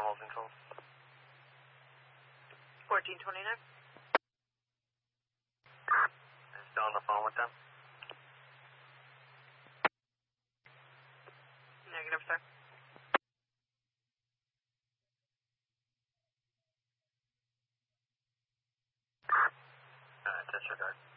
calls and calls. 1429. Still on the phone with them? Negative, sir. Disregard.